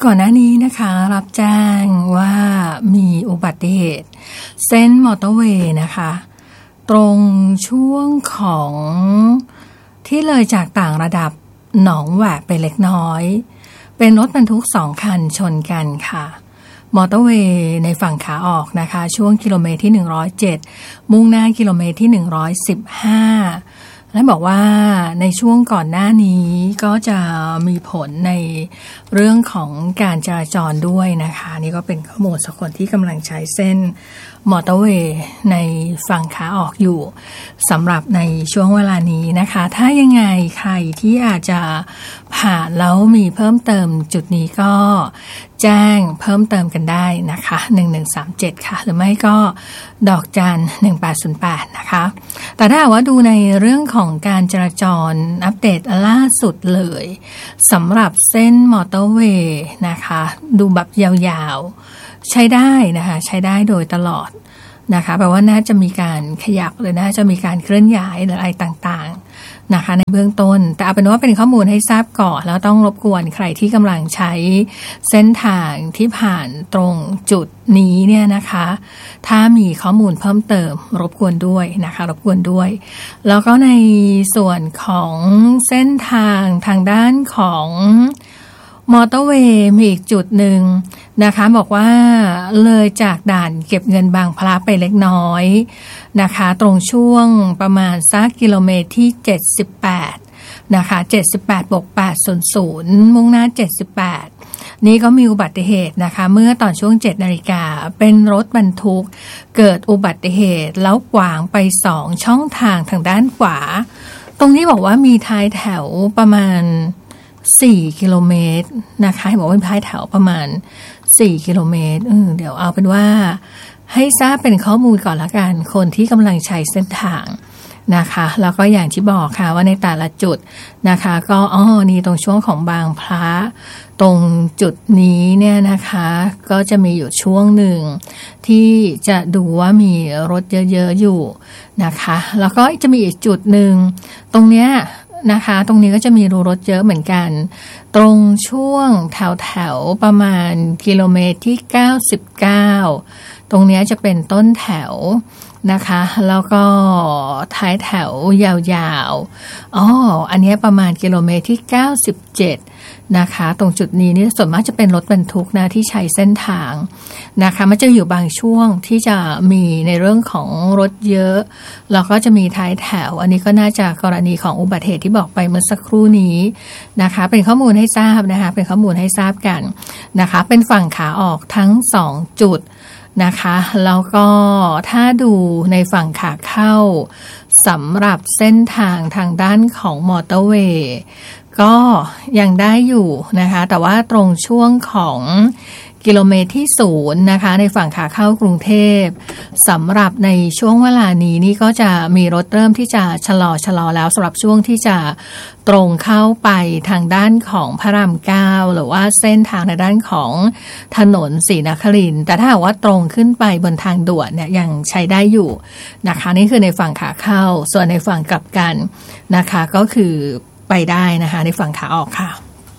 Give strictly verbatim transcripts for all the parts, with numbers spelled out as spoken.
ก่อนหน้านี้นะคะรับแจ้งว่ามีอุบัติเหตุเส้นมอเตอร์เวย์นะคะตรงช่วงของที่เลยจากต่างระดับหนองแหวกไปเล็กน้อยเป็นรถบรรทุกสองคันชนกันค่ะมอเตอร์เวย์ในฝั่งขาออกนะคะช่วงกิโลเมตรที่หนึ่งร้อยเจ็ดมุ่งหน้ากิโลเมตรที่หนึ่งร้อยสิบห้าและบอกว่าในช่วงก่อนหน้านี้ก็จะมีผลในเรื่องของการจราจรด้วยนะคะนี่ก็เป็นข้อมูลสำหรับคนที่กำลังใช้เส้นมอเตอร์เวย์ในฝั่งขาออกอยู่สำหรับในช่วงเวลานี้นะคะถ้ายังไงใครที่อาจจะผ่านแล้วมีเพิ่มเติมจุดนี้ก็แจ้งเพิ่มเติมกันได้นะคะหนึ่งหนึ่งสามเจ็ดค่ะหรือไม่ก็ดอกจันหนึ่งแปดศูนย์แปดนะคะแต่ถ้าว่าดูในเรื่องของการจราจรอัปเดตล่าสุดเลยสำหรับเส้นมอเตอร์เวย์นะคะดูแบบยาวๆใช้ได้นะคะใช้ได้โดยตลอดนะคะแปลว่าน่าจะมีการขยับหรือน่าจะมีการเคลื่อนย้ายหรืออะไรต่างๆนะคะในเบื้องต้นแต่เอาเป็นว่าเป็นข้อมูลให้ทราบก่อนแล้วต้องรบกวนใครที่กำลังใช้เส้นทางที่ผ่านตรงจุดนี้เนี่ยนะคะถ้ามีข้อมูลเพิ่มเติมรบกวนด้วยนะคะรบกวนด้วยแล้วก็ในส่วนของเส้นทางทางด้านของมอเตอร์เวย์มีอีกจุดหนึ่งนะคะบอกว่าเลยจากด่านเก็บเงินบางพลับไปเล็กน้อยนะคะตรงช่วงประมาณสักกิโลเมตรที่เจ็ดสิบแปดนะคะเจ็ดสิบแปดบวกแปดศูนย์ศูนย์มุ่งหน้าเจ็ดสิบแปดนี่ก็มีอุบัติเหตุนะคะเมื่อตอนช่วงเจ็ดนาฬิกาเป็นรถบรรทุกเกิดอุบัติเหตุแล้วขวางไปสองช่องทางทางด้านขวาตรงนี้บอกว่ามีท้ายแถวประมาณสี่กิโลเมตรนะคะบอกว่าเป็นท้ายแถวประมาณสี่กิโลเมตรเออเดี๋ยวเอาเป็นว่าให้ทราบเป็นข้อมูลก่อนละกันคนที่กำลังใช้เส้นทางนะคะแล้วก็อย่างที่บอกค่ะว่าในแต่ละจุดนะคะก็อ๋อนี่ตรงช่วงของบางพระตรงจุดนี้เนี่ยนะคะก็จะมีอยู่ช่วงหนึ่งที่จะดูว่ามีรถเยอะๆอยู่นะคะแล้วก็จะมีอีกจุดหนึ่งตรงเนี้ยนะคะตรงนี้ก็จะมีรูรถเยอะเหมือนกันตรงช่วงแถวแถวประมาณกิโลเมตรที่เก้าสิบเก้าตรงนี้จะเป็นต้นแถวนะคะแล้วก็ท้ายแถวยาวๆอ๋ออันนี้ประมาณกิโลเมตรที่เก้าสิบเจ็ดนะคะตรงจุดนี้นี่ส่วนมากจะเป็นรถบรรทุกนะที่ใช้เส้นทางนะคะมันจะอยู่บางช่วงที่จะมีในเรื่องของรถเยอะแล้วก็จะมีท้ายแถวอันนี้ก็น่าจะกรณีของอุบัติเหตุที่บอกไปเมื่อสักครู่นี้นะคะเป็นข้อมูลให้ทราบนะคะเป็นข้อมูลให้ทราบกันนะคะเป็นฝั่งขาออกทั้งสองจุดนะคะแล้วก็ถ้าดูในฝั่งขาเข้าสำหรับเส้นทางทางด้านของมอเตอร์เวย์ก็ยังได้อยู่นะคะแต่ว่าตรงช่วงของกิโลเมตรที่ศูนย์นะคะในฝั่งขาเข้ากรุงเทพสำหรับในช่วงเวลานี้นี่ก็จะมีรถเริ่มที่จะชะลอชะลอแล้วสำหรับช่วงที่จะตรงเข้าไปทางด้านของพระรามเก้าหรือว่าเส้นทางในด้านของถนนศรีนครินทร์แต่ถ้าหากว่าตรงขึ้นไปบนทางด่วนเนี่ยยังใช้ได้อยู่นะคะนี่คือในฝั่งขาเข้าส่วนในฝั่งกลับกันนะคะก็คือไปได้นะคะในฝั่งขาออกค่ะ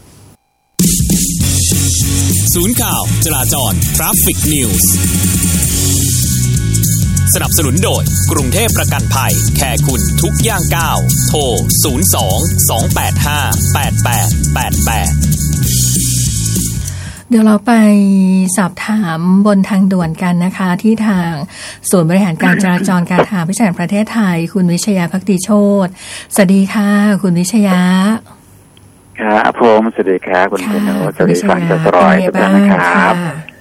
ศูนย์ข่าวจราจร Traffic News สนับสนุนโดยกรุงเทพประกันภัยแค่คุณทุกย่างก้าวโทรศูนย์ สอง สอง แปด ห้า แปด แปด แปด แปดเดี๋ยวเราไปสอบถามบนทางด่วนกันนะคะที่ทางศูนย์บริหารการจราจรการทางพิเศษประเทศไทยคุณวิชยาภักดีโชติสวัสดีค่ะคุณวิชยาครับผมสวัสดีครับคุณเพนโนสวัสดีฟังจตรอยทุกท่านนะครับ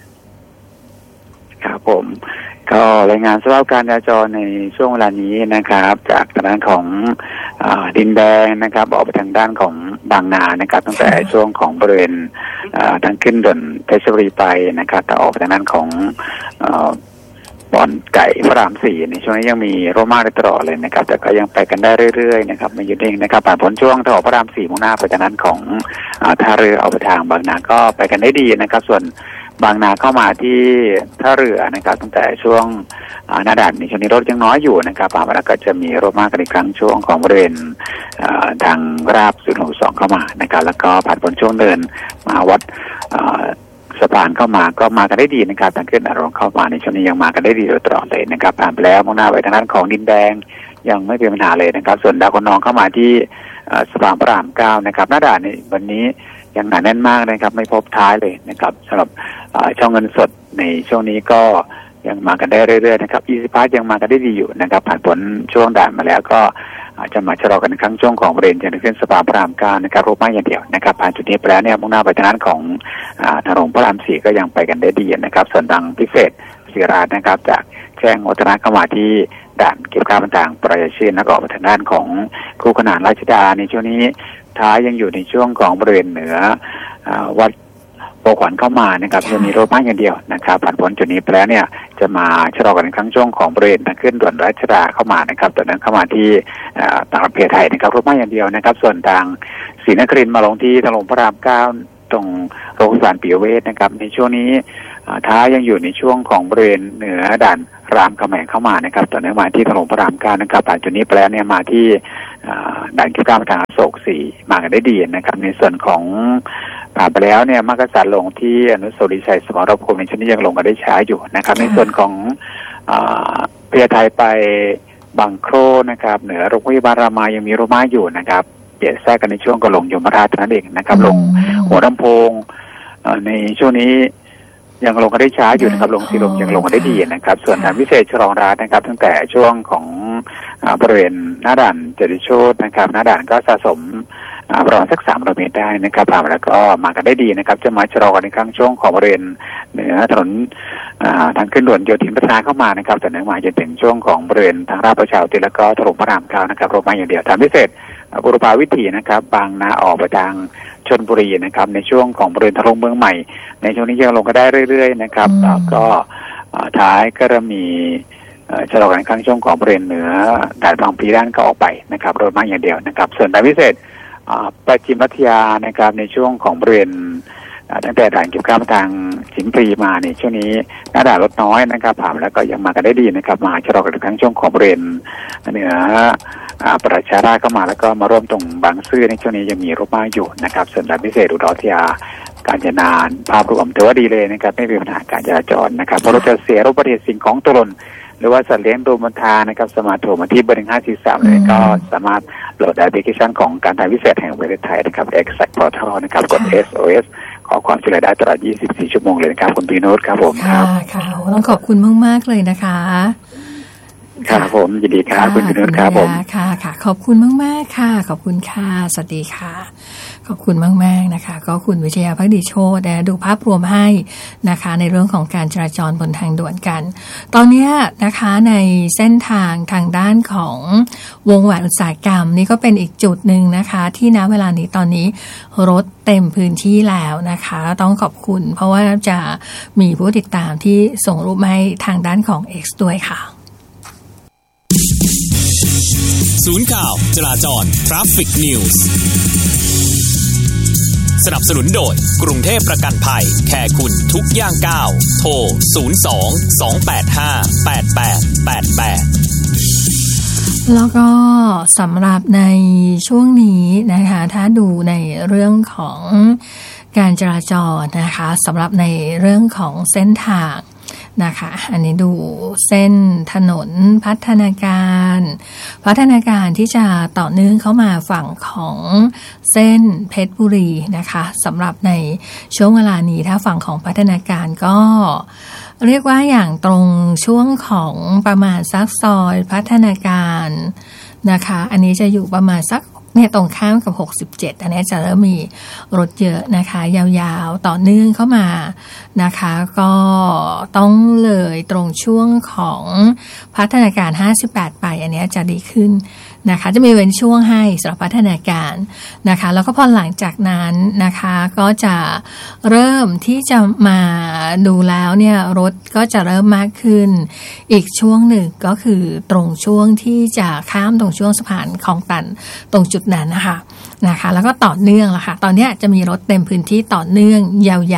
ครับผมก็รายงานสภาพการจราจรในช่วงเวลานี้นะครับจากทางด้านของดินแดงนะครับออกไปทางด้านของบางนานะครับตั้งแต่ช่วงของบริเวณทางขึ้นถนนเพชรบุรีไปนะครับแต่ออกไปทางด้านของบ่อนไก่พระรามสี่ในช่วงนี้ยังมีรถมากตลอดเลยนะครับแต่ก็ยังไปกันได้เรื่อยๆนะครับไม่หยุดนิ่งนะครับผ่านพ้นช่วงถนนพระรามสี่มุ่งหน้าไปทางด้านของท่าเรือเอาไปทางบางนาก็ไปกันได้ดีนะครับส่วนบางนาเข้ามาที่ท่าเรือนะครับตั้งแต่ช่วงหน้าด่านในช่วงนี้รถยังน้อยอยู่นะครับผ่านมาแล้วก็จะมีรถมากกันอีกครั้งช่วงของบริเวณทางราบศูนย์หกสองเข้ามานะครับแล้วก็ผ่านพ้นช่วงเดินมาวัดสะพานเข้ามาก็มากันได้ดีนะครับทางขึ้นอารมณ์เข้ามาในช่วงนี้ยังมากันได้ดีโดยตลอดเลยนะครับผ่านไปแล้วมุ่งหน้าไปทางด้านของดินแดงยังไม่เป็นปัญหาเลยนะครับส่วนดาวคนนองเข้ามาที่สะพานพระรามเก้านะครับหน้าด่านในวันนี้ยังหนาแน่นมากนะครับไม่พบท้ายเลยนะครับสำหรับช่องเงินสดในช่วงนี้ก็ยังมากันได้เรื่อยๆนะครับอีซิพาสยังมากันได้ดีอยู่นะครับผ่านพ้นช่วงด่านมาแล้วก็อาจจะมาชะลอกันครั้งช่วงของบริเวณจะขึ้นสะพานพระรามเก้านะครับรถไม่อย่างเดียวนะครับผ่านจุดนี้ไปแล้วเนี่ยมุ่งหน้าไปทางด้านของถนนพระรามสี่ก็ยังไปกันได้ดีนะครับส่วนทางพิเศษศิราชนะครับจากแจ้งวัฒนะเข้ามาที่ด่านเก็บค่าต่างๆประชาชื่นแล้วก็ไปทางด้านของคู่ขนานราชดาในช่วงนี้ท้ายยังอยู่ในช่วงของบริเวณเหนือวัดโพขวัญเข้ามานะครับจะมีรถมากอย่างเดียวนะครับผ่านพ้นจุดนี้ไปแล้วเนี่ยจะมาชะลอกันครั้งช่วงของบริเวณทางขึ้นด่วนราชดาเข้ามานะครับตอนนั้นเข้ามาที่ต่างประเทศไทยนะครับรถมากอย่างเดียวนะครับส่วนทางศรีนครินทร์มาลงที่ถนนพระรามเก้าตรงโรงพยาบาลปิยเวชนะครับในช่วงนี้ท้ายยังอยู่ในช่วงของบริเวณเหนือด่านรามคำแหงเข้ามานะครับตอนนี้มาที่ถนนพระรามเก้านะครับผ่านจุดนี้ไปแล้วเนี่ยมาที่ด่านเก็บค่าทางอโศกสี่มากันได้ดีนะครับในส่วนของผ่านไปแล้วเนี่ยมักกะสันลงที่อนุสาวรีย์ชัยสมรภูมิในช่วงนี้ยังลงกันได้ช้าอยู่นะครับในส่วนของพญาไทไปบางโครนะครับเหนือโรงพยาบาลรามายังมีรถม้าอยู่นะครับเบียดแทรกกันในช่วงก็ลงยมราชนั่นเองนะครับลงหัวลำโพงในช่วงนี้ยังลงกันได้ช้าอยู่นะครับลงสีลมยังลงกันได้ดีนะครับส่วนทางพิเศษฉลองรัฐนะครับตั้งแต่ช่วงของบริเวณหน้าด่านเจริญโชตินะครับหน้าด่านก็สะสมประมาณสักสามร้อยเมตรได้นะครับผ่านแล้วก็มากันได้ดีนะครับจะมาชะลอกันในครั้งช่วงของบริเวณเหนือถนนทางขึ้นด่วนโยธินพัฒนาเข้ามานะครับแต่เนื่องมาจนถึงช่วงของบริเวณทางราชประชาอุทิศแล้วก็ถนนพระรามเก้านะครับรถมาอย่างเดียวทางพิเศษบุรพาวิถีนะครับบางนาออกไปทางชลบุรีนะครับในช่วงของบริเวณถนนเมืองใหม่ในช่วงนี้ยังลงก็ได้เรื่อยๆนะครับแล้วก็ท้ายก็จะมีชะลอกันครั้งช่วงของบริเวณเหนือด่านบางพลีด้านก็ออกไปนะครับรถมาอย่างเดียวนะครับส่วนทางพิเศษประจิมพัทยานะครับในช่วงของบริเวณตั้งแต่ด่านเก็บค่าทางสิงห์ปรีมาในช่วงนี้หน้าด่านรถน้อยนะครับผ่านแล้วก็ยังมากันได้ดีนะครับมาชะลอกันครั้งช่วงของบริเวณเหนือประชาราษฎร์เข้ามาแล้วก็มาร่วมตรงบางซื่อในช่วงนี้ยังมีรถมากอยู่นะครับส่วนด่านพิเศษอุดรธานีการจนาภาพรวมถือว่าดีเลยนะครับไม่มีปัญหาการจราจรนะครับเพราะรถจะเสียรถประเภทสิ่งของตกหล่นหรือว่าสัตว์เลี้ยงโดนบันทานะครับสามารถโทรมาที่เบอร์หนึ่งห้าสี่สามเลยก็สามารถโหลดแอปพลิเคชันของการทางพิเศษแห่งประเทศไทยนะครับ Exact Portal นะครับกด เอส โอ เอส ขอความช่วยเหลือได้ตลอดยี่สิบสี่ชั่วโมงเลยนะครับคุณพีโนตครับผมค่ะค่ะต้องขอบคุณมากๆเลยนะคะครับผมยินดีครับคุณพีโนตครับผมค่ะค่ะขอบคุณมากๆค่ะขอบคุณค่ะสวัสดีค่ะขอบคุณมากๆนะคะก็คุณวิทยาภักดีโชตินะดูภาพรวมให้นะคะในเรื่องของการจราจรบนทางด่วนกันตอนนี้นะคะในเส้นทางทางด้านของวงแหวนอุตสาหกรรมนี่ก็เป็นอีกจุดหนึ่งนะคะที่ณเวลานี้ตอนนี้รถเต็มพื้นที่แล้วนะคะต้องขอบคุณเพราะว่าจะมีผู้ติดตามที่ส่งรูปมาให้ทางด้านของ X ด้วยค่ะศูนย์ข่าวจราจร Traffic News สนับสนุนโดยกรุงเทพประกันภัยแค่คุณทุกย่างก้าวโทรศูนย์ สอง สอง แปด ห้า แปด แปด แปด แปดแล้วก็สำหรับในช่วงนี้นะคะถ้าดูในเรื่องของการจราจรนะคะสำหรับในเรื่องของเส้นทางนะคะอันนี้ดูเส้นถนนพัฒนาการพัฒนาการที่จะต่อเนื่องเข้ามาฝั่งของเส้นเพชรบุรีนะคะสำหรับในช่วงเวลานี้ถ้าฝั่งของพัฒนาการก็เรียกว่าอย่างตรงช่วงของประมาณสักซอยพัฒนาการนะคะอันนี้จะอยู่ประมาณสักเนี่ยตรงข้ามกับหกสิบเจ็ดอันนี้จะเริ่มมีรถเยอะนะคะยาวๆต่อเนื่องเข้ามานะคะก็ต้องเลยตรงช่วงของพัฒนาการห้าสิบแปดไปอันนี้จะดีขึ้นนะคะจะมีเว้นช่วงให้สำหรับพัฒนาการนะคะแล้วก็พอหลังจากนั้นนะคะก็จะเริ่มที่จะมาดูแล้วเนี่ยรถก็จะเริ่มมากขึ้นอีกช่วงหนึ่งก็คือตรงช่วงที่จะข้ามตรงช่วงสะพานคลองตันตรงจุดนั้นนะคะนะคะแล้วก็ต่อเนื่องละค่ะตอนนี้จะมีรถเต็มพื้นที่ต่อเนื่องยาว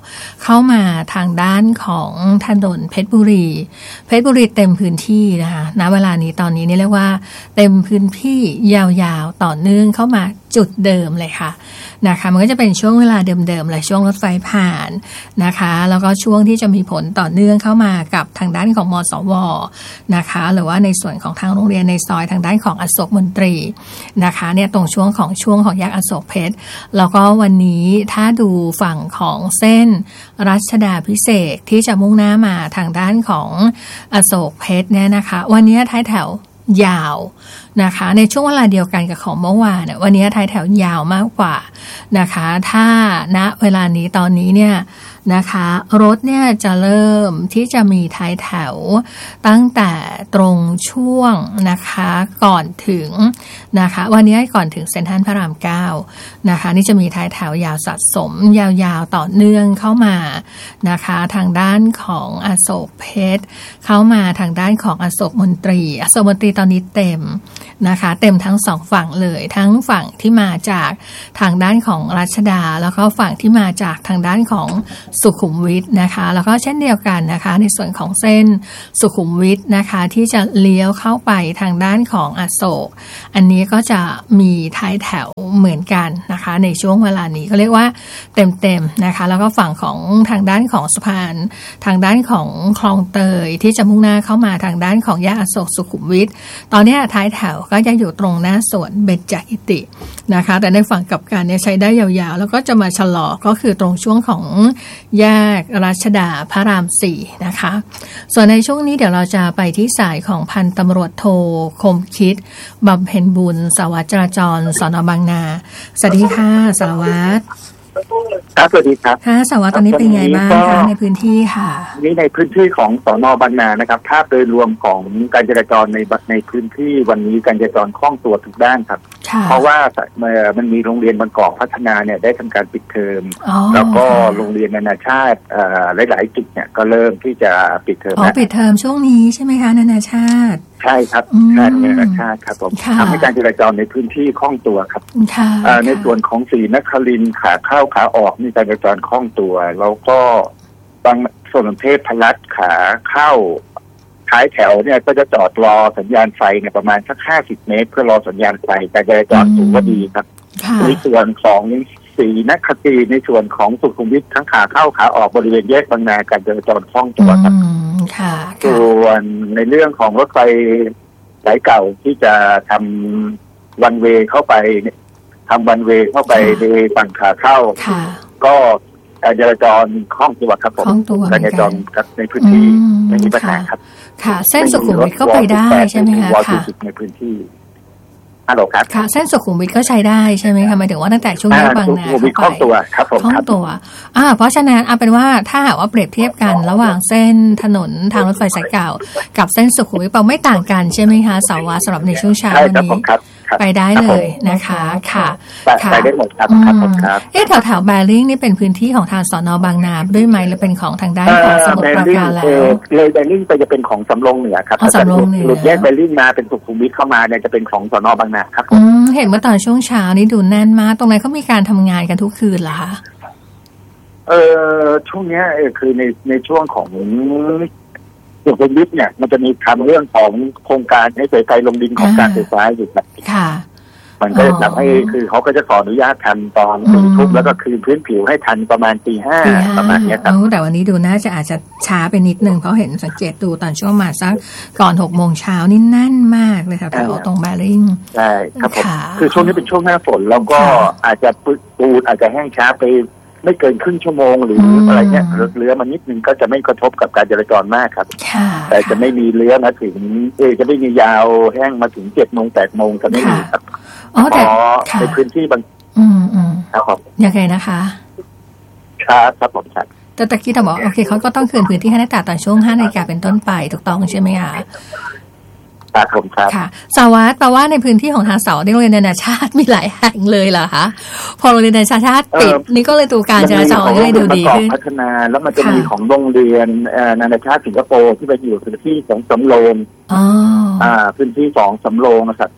เข้ามาทางด้านของถนนเพชรบุรีเพชรบุรีเต็มพื้นที่นะคะณเวลานี้ตอนนี้นี่เรียกว่าเต็มพื้นที่ยาวๆต่อเนื่องเข้ามาจุดเดิมเลยค่ะนะคะมันก็จะเป็นช่วงเวลาเดิมๆเลยช่วงรถไฟผ่านนะคะแล้วก็ช่วงที่จะมีผลต่อเนื่องเข้ามากับทางด้านของมสวนะคะหรือว่าในส่วนของทางโรงเรียนในซอยทางด้านของอโศกมนตรีนะคะเนี่ยตรงช่วงของช่วงของแยกอโศกเพชรแล้วก็วันนี้ถ้าดูฝั่งของเส้นรัชดาภิเษกที่จะมุ่งหน้ามาทางด้านของอโศกเพชรเนี่ยนะคะวันนี้ท้ายแถวยาวนะคะในช่วงเวลาเดียวกันกับของเมื่อวานเนี่ยวันนี้ท้ายแถวยาวมากกว่านะคะถ้าณเวลานี้ตอนนี้เนี่ยนะคะรถเนี่ยจะเริ่มที่จะมีท้ายแถวตั้งแต่ตรงช่วงนะคะก่อนถึงนะคะวันนี้ก่อนถึงเซ็นทรัลพระรามเก้านะคะนี่จะมีท้ายแถวยาวสะสมยาวๆต่อเนื่องเข้ามานะคะทางด้านของอโศกเพชรเข้ามาทางด้านของอโศกมนตรีอโศกมนตรีตอนนี้เต็มนะคะเต็มทั้งสองฝั่งเลยทั้งฝั่งที่มาจากทางด้านของรัชดาแล้วก็ฝั่งที่มาจากทางด้านของสุขุมวิทนะคะแล้วก็เช่นเดียวกันนะคะในส่วนของเส้นสุขุมวิทนะคะที่จะเลี้ยวเข้าไปทางด้านของอโศกอันนี้ก็จะมีท้ายแถวเหมือนกันนะคะในช่วงเวลานี้ก็เรียกว่าเต็มๆนะคะแล้วก็ฝั่งของทางด้านของสะพานทางด้านของคลองเตยที่จะมุ่งหน้าเข้ามาทางด้านของแยกอโศกสุขุมวิทตอนนี้ท้ายแถวก็จะอยู่ตรงหน้าสวนเบญจกิตินะคะแต่ในฝั่งกลับกันเนี่ยใช้ได้ยาวๆแล้วก็จะมาชะลอก็คือตรงช่วงของแยกรัชดาพระรามสี่นะคะส่วนในช่วงนี้เดี๋ยวเราจะไปที่สายของพันตำรวจโทคมคิดบำเพ็ญบุญสารวัตรจราจรสน.บางนาสวัสดีค่ะสารวัตรครับสวัสดีครับค่ะสารวัตรตอนนี้เป็นไงบ้างคะในพื้นที่ค่ะนี่ในพื้นที่ของสน.บางนานะครับภาพโดยรวมของการจราจรในในพื้นที่วันนี้การจราจรคล่องตัวทุกด้านครับเพราะว่ามันมีโรงเรียนบางกอกพัฒนาเนี่ยได้ทำการปิดเทอมแล้วก็โรงเรียนนานาชาติหลายๆจุดเนี่ยก็เริ่มที่จะปิดเทอมอ๋อปิดเทอมช่วงนี้ใช่ไหมคะนานาชาติใช่ครับใช่นานาชาติครับผมทำให้การจราจรในพื้นที่คล่องตัวครับในส่วนของศรีนครินทร์ขาเข้าขาออกนี่การจราจรคล่องตัวแล้วก็บางส่วนเทพพลัดขาเข้าท้ายแถวเนี่ยก็จะจอดรอสัญญาณไฟเนี่ยประมาณสักห้าสิบเมตรเพื่อรอสัญญาณไฟการจราจรถือว่าดีครับในส่วนของศรีนครินทร์ในส่วนของสุขุมวิททั้งขาเข้าขาออกบริเวณแยกบางนาการจราจรคล่องตัวครับส่วนในเรื่องของรถไฟสายเก่าที่จะทำวันเวย์เข้าไปทำวันเวย์เข้าไปในฝั่งขาเข้าก็การจราจรคล่องตัวครับผมการจราจรในพื้นที่ไม่มีปัญหาครับค่ะเส้นสุขุมวิทก็ไปได้ใช่ไหมคะค่ะในพื้นที่ฮัลโหลครับค่ะเส้นสุขุมวิทก็ใช้ได้ใช่ไหมคะหมายถึงว่าตั้งแต่ช่วงแยกบางนาเข้าไปคล่องตัวครับผมคล่องตัวอ่าเพราะฉะนั้นเอาเป็นว่าถ้าหากว่าเปรียบเทียบกันระหว่างเส้นถนนทางรถไฟสายเก่ากับเส้นสุขุมวิทไม่ต่างกันใช่ไหมคะสาวาสำหรับในช่วงเช้าวันนี้ไปได้เลยนะคะค่ะไปได้หมดครับครับเอ๊ะแถวแถวแบริ่งนี่เป็นพื้นที่ของทางสน.บางนาด้วยไหมหรือเป็นของทางด้านของสมุทรปราการแล้วเลยแบริ่งไปจะเป็นของสำโรงเหนือครับสำโรงเหนือหลุดแยกแบริ่งมาเป็นสุขุมวิทเข้ามาเนี่ยจะเป็นของสน.บางนาครับอืมเห็นเมื่อตอนช่วงเช้านี้ดูแน่นมากตรงนั้นเขามีการทำงานกันทุกคืนเหรอคะเออช่วงนี้คือในในช่วงของสุขุมวิทเนี่ยมันจะมีทำเรื่องของโครงการให้ไฟไฟลงดินของการไฟฟ้าอยู่ครับค่ะมันก็จะทำให้คือเขาก็จะขออนุญาตทำตอนสี่ทุ่มแล้วก็คืนพื้นผิวให้ทันประมาณตีห้าประมาณนี้ครับแต่วันนี้ดูน่าจะอาจจะช้าไปนิดนึงเพราะเห็นสังเกตดูตอนช่วงมาสักก่อนหกโมงเช้านี่แน่นมากเลยค่ะแถวตรงแบริ่งใช่ครับผมคือช่วงนี้เป็นช่วงหน้าฝนแล้วก็อาจจะปูดอาจจะแห้งช้าไปไม่เกินครึ่งชั่วโมงหรืออะไรเงี้ยเรือมานิดนึงก็จะไม่กระทบกับการจราจรมากครับแต่จะไม่มีเรือมาถึงเอจะไม่มียาวแห้งมาถึงเจ็ดโมงแปดโมงจะไม่มีครับอ๋อแต่ในพื้นที่บางอืมอืมครับยังไงนะคะครับครับผมครับแต่ตะกี้เราบอกโอเคเขาก็ต้องคืนพื้นที่ให้ได้แต่ตอนช่วงห้านาฬิกาเป็นต้นไปถูกต้องใช่ไหมคะครับผมครับค่ะสาวัตรแปลว่าในพื้นที่ของทางเสาที่โรงเรียนนานาชาติมีหลายแห่งเลยเหรอคะพอโรงเรียนนานาชาติปิดนี่ก็เลยดูการจราจรก็เลยดูดีขึ้นพัฒนาแล้วมันจะมีของโรงเรียนนานาชาติสิงคโปร์ที่ไปอยู่พื้นที่ของสำโรงอ่าพื้นที่ของสำโรงนะครับ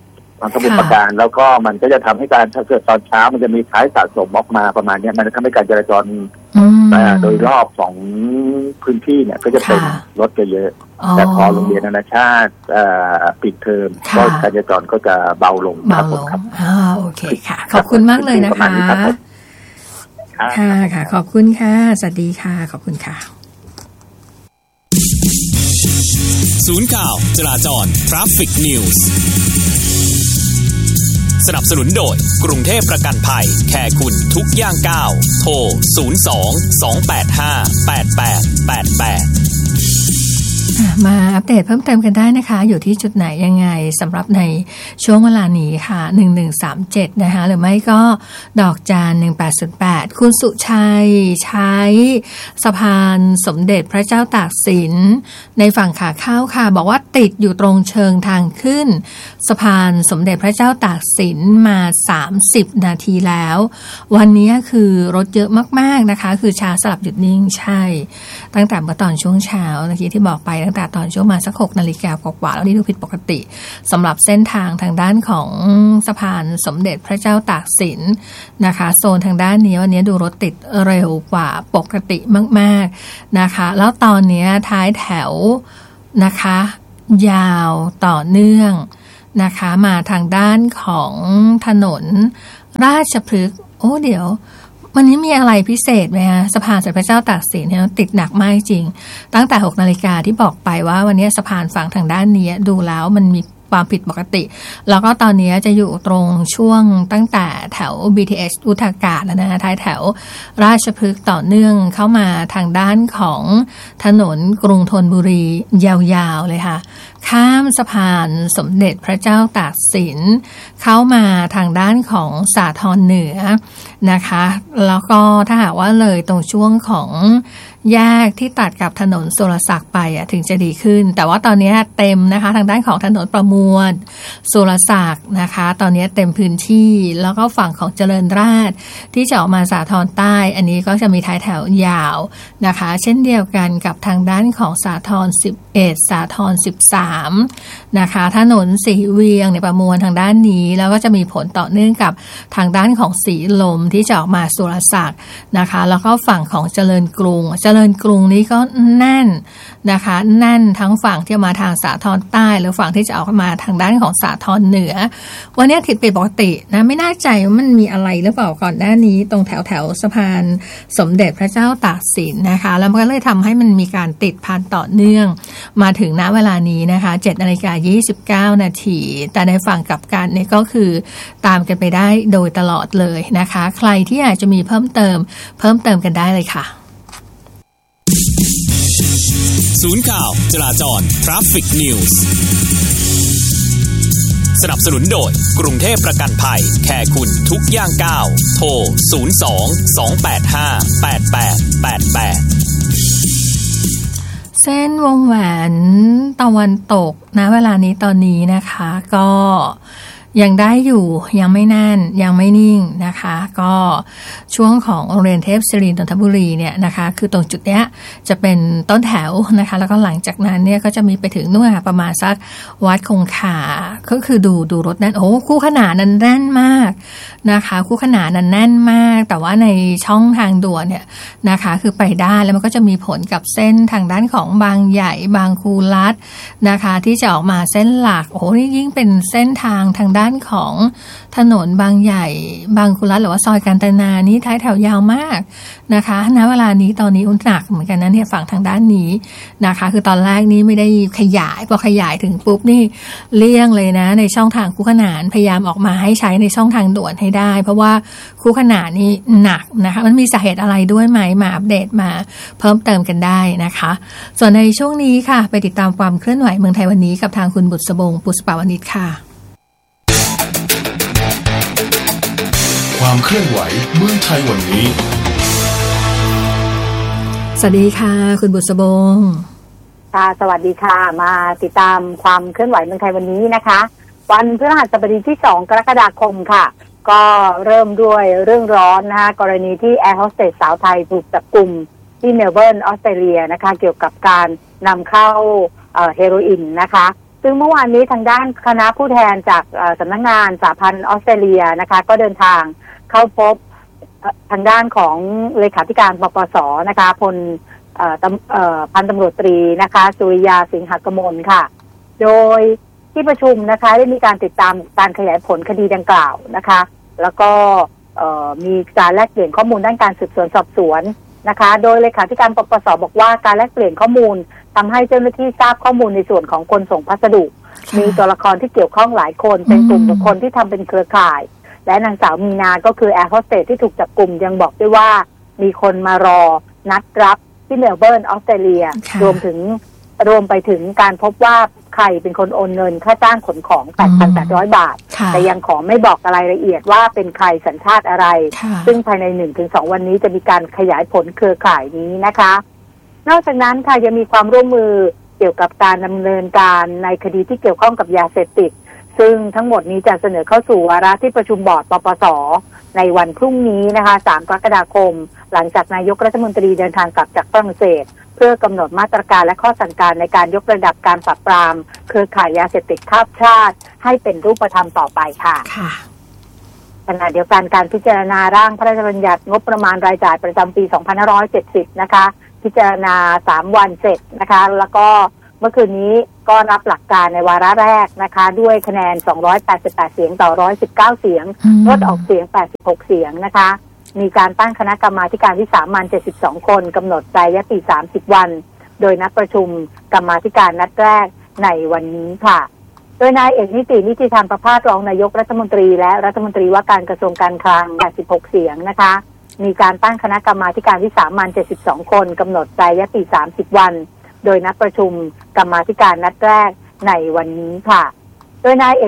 บางสมุทรปราการแล้วก็มันก็จะทำให้การถ้าเกิดตอนเช้ามันจะมีท้ายสะสมออกมาประมาณนี้มันจะทำให้การจราจรโดยรอบของพื้นที่เนี่ยก็จะเป็นรถจะเยอะแต่พอโรงเรียนนานาชาติปิดเทอมก็การจราจรก็จะเบาลงครับผมครับอ่าโอเคค่ะขอบคุณมากเลยนะคะค่ะค่ะขอบคุณค่ะสวัสดีค่ะขอบคุณค่ะศูนย์ข่าวจราจร Traffic News สนับสนุนโดยกรุงเทพประกันภัยแค่คุณทุกย่างก้าวโทรศูนย์ สอง สอง แปด ห้า แปด แปด แปด แปดมาอัปเดตเพิ่มเติมกันได้นะคะอยู่ที่จุดไหนยังไงสำหรับในช่วงเวลานี้ค่ะหนึ่งหนึ่งสามเจ็ดนะคะหรือไม่ก็ดอกจานหนึ่งแปดศูนย์แปดคุณสุชัยใช้สะพานสมเด็จพระเจ้าตากสินในฝั่งขาเข้าค่ะบอกว่าติดอยู่ตรงเชิงทางขึ้นสะพานสมเด็จพระเจ้าตากสินมาสามสิบนาทีแล้ววันนี้คือรถเยอะมากๆนะคะคือช้าสลับหยุดนิ่งใช่ตั้งแต่เมื่อตอนช่วงเช้าเมื่อกี้ที่บอกไปตั้งแต่ตอนช่วงมาสักหกนาฬิกากว่าๆแล้วนี่ดูผิดปกติสำหรับเส้นทางทางด้านของสะพานสมเด็จพระเจ้าตากสินนะคะโซนทางด้านนี้วันนี้ดูรถติดเร็วกว่าปกติมากๆนะคะแล้วตอนนี้ท้ายแถวนะคะยาวต่อเนื่องนะคะมาทางด้านของถนนราชพฤกษ์โอ้เดี๋ยววันนี้มีอะไรพิเศษไหมคะสะพานสมเด็จพระเจ้าตากสินเนี่ยติดหนักมากจริงตั้งแต่หกนาฬิกาที่บอกไปว่าวันนี้สะพานฝั่งทางด้านนี้ดูแล้วมันมีความผิดปกติแล้วก็ตอนนี้จะอยู่ตรงช่วงตั้งแต่แถว บี ที เอส อุทากาศนะคะท้ายแถวราชพฤกษ์ต่อเนื่องเข้ามาทางด้านของถนนกรุงธนบุรียาวๆเลยค่ะข้ามสะพานสมเด็จพระเจ้าตากสินเข้ามาทางด้านของสาทรเหนือนะคะแล้วก็ถ้าหากว่าเลยตรงช่วงของแยกที่ตัดกับถนนสุรศักดิ์ไปอ่ะถึงจะดีขึ้นแต่ว่าตอนนี้เต็มนะคะทางด้านของถนนประมวลสุรศักดิ์นะคะตอนนี้เต็มพื้นที่แล้วก็ฝั่งของเจริญราษฎร์ที่จะออกมาสาทรใต้อันนี้ก็จะมีท้ายแถวยาวนะคะเช่นเดียวกันกับทางด้านของสาทรสิบเอ็ดสาทรสิบสามนะคะถนนสีเวียงในประมวลทางด้านนี้แล้วก็จะมีผลต่อเนื่องกับทางด้านของสีลมที่จะออกมาสุรศักดิ์นะคะแล้วก็ฝั่งของเจริญกรุงเจริญกรุงนี้ก็แน่นนะคะแน่นทั้งฝั่งที่มาทางสาทรใต้หรือฝั่งที่จะออกมาทางด้านของสาทรเหนือวันนี้ผิดปกตินะไม่น่าใจว่ามันมีอะไรหรือเปล่าก่อนหน้านี้ตรงแถวแถวสะพานสมเด็จพระเจ้าตากสินนะคะแล้วมันก็เลยทำให้มันมีการติดพันต่อเนื่องมาถึงณเวลานี้นะคะเจ็ดนาฬิกายี่สิบเก้านาทีแต่ในฝั่งกลับกันเนี่ยก็คือตามกันไปได้โดยตลอดเลยนะคะใครที่อยากจะมีเพิ่มเติมเพิ่มเติมกันได้เลยค่ะศูนย์ข่าวจราจร Traffic News สนับสนุนโดยกรุงเทพประกันภัยแค่คุณทุกย่างก้าวโทรศูนย์ สอง สอง แปด ห้า แปด แปด แปด แปดเส้นวงแหวนตะวันตกนะเวลานี้ตอนนี้นะคะก็ยังได้อยู่ยังไม่แน่นยังไม่นิ่งนะคะก็ช่วงของโรงเรียนเทพศิรินทร์นนทบุรีเนี่ยนะคะคือตรงจุดเนี้ยจะเป็นต้นแถวนะคะแล้วก็หลังจากนั้นเนี่ยก็จะมีไปถึงนู่นประมาณสักวัดคงคาก็คือดูดูรถแน่นโอ้คู่ขนานนั้นแน่นมากนะคะคู่ขนานนั้นแน่นมากแต่ว่าในช่องทางด่วนเนี่ยนะคะคือไปได้แล้วมันก็จะมีผลกับเส้นทางด้านของบางใหญ่บางคูลัดนะคะที่จะออกมาเส้นหลักโอ้นี่ยิ่งเป็นเส้นทางทางด้านด้านของถนนบางใหญ่บางคุรัตหรือว่าซอยกาญจนานี้ท้ายแถวยาวมากนะคะณเวลานี้ตอนนี้อุ่นหนักเหมือนกันนะเนี่ยฝั่งทางด้านนี้นะคะคือตอนแรกนี้ไม่ได้ขยายพอขยายถึงปุ๊บนี่เลี่ยงเลยนะในช่องทางคู่ขนานพยายามออกมาให้ใช้ในช่องทางด่วนให้ได้เพราะว่าคู่ขนานนี่หนักนะคะมันมีสาเหตุอะไรด้วยไหมมาอัปเดตมาเพิ่มเติมกันได้นะคะส่วนในช่วงนี้ค่ะไปติดตามความเคลื่อนไหวเมืองไทยวันนี้กับทางคุณบุษบงปุษปาวณิชค่ะความเคลื่อนไหวเมืองไทยวันนี้สวัสดีค่ะคุณบุษบงค่ะสวัสดีค่ะมาติดตามความเคลื่อนไหวเมืองไทยวันนี้นะคะวันพฤหัสบดีที่สองกรกฎาคมค่ะก็เริ่มด้วยเรื่องร้อนนะคะกรณีที่แอร์โฮสเตสสาวไทยถูกจับกุมที่เมลเบิร์นออสเตรเลียนะคะเกี่ยวกับการนำเข้าเฮโรอีนนะคะซึ่งเมื่อวานนี้ทางด้านคณะผู้แทนจากสำนักงานสหพันธ์ออสเตรเลียนะคะก็เดินทางเข้าพบทางด้านของเลขาธิการปปสนะคะพลพันตำรวจตรีนะคะสุริยาสิงหกมลค่ะโดยที่ประชุมนะคะได้มีการติดตามการขยายผลคดีดังกล่าวนะคะแล้วก็มีการแลกเปลี่ยนข้อมูลด้านการสืบสวนสอบสวนนะคะโดยเลขาธิการปปสบอกว่าการแลกเปลี่ยนข้อมูลทำให้เจ้าหน้าที่ทราบข้อมูลในส่วนของคนส่งพัสดุมีตัวละครที่เกี่ยวข้องหลายคนเป็นกลุ่มบุคคลที่ทำเป็นเครือข่ายและนางสาวมีนาก็คือแอร์โฮสเตสที่ถูกจับกลุ่มยังบอกด้วยว่ามีคนมารอนัดรับที่เมลเบิร์นออสเตรเลียรวมถึงรวมไปถึงการพบว่าใครเป็นคนโอนเงินค่าจ้างขนของ แปดพันแปดร้อย บาทแต่ยังขอไม่บอกรายละเอียดว่าเป็นใครสัญชาติอะไรซึ่งภายใน หนึ่งถึงสอง วันนี้จะมีการขยายผลเครือข่ายนี้นะคะนอกจากนั้นค่ะยังมีความร่วมมือเกี่ยวกับการดำเนินการในคดีที่เกี่ยวข้องกับยาเสพติดซึ่งทั้งหมดนี้จะเสนอเข้าสู่วาระที่ประชุมบอร์ดปปสในวันพรุ่งนี้นะคะสามกรกฎาคมหลังจากนายกรัฐมนตรีเดินทางกลับจากฝรั่งเศสเพื่อกำหนดมาตรการและข้อสั่งการในการยกระดับการปราบปรามเครือข่ายยาเสพติดข้ามชาติให้เป็นรูปธรรมต่อไปค่ะขณะเดียวกันการพิจารณาร่างพระราชบัญญัติงบประมาณรายจ่ายประจำปีสองพันห้าร้อยเจ็ดสิบนะคะพิจารณาสามวันเสร็จนะคะแล้วก็เมื่อคืนนี้ก็รับหลักการในวาระแรกนะคะด้วยคะแนนสองร้อยแปดสิบแปดเสียงต่อหนึ่งร้อยสิบเก้าเสียงงดออกเสียงแปดสิบหกเสียงนะคะมีการตั้งคณะกรรมาธิการวิสามัญเจ็ดสิบสองคนกำหนดแปรยติสามสิบวันโดยนัดประชุมกรรมาธิการนัดแรกในวันนี้ค่ะโดยนายเอกนิตินิติธรรมประภาสรองนายกรัฐมนตรีและรัฐมนตรีว่าการกระทรวงการคลังแปดสิบหกเสียงนะคะมีการตั้งคณะกรรมาธิการวิสามัญเจ็ดสิบสองคนกำหนดแปรยติสามสิบวันโดยนัดประชุมกรรมาธิการนัดแรกในวันนี้ค่ะโดยนายเอก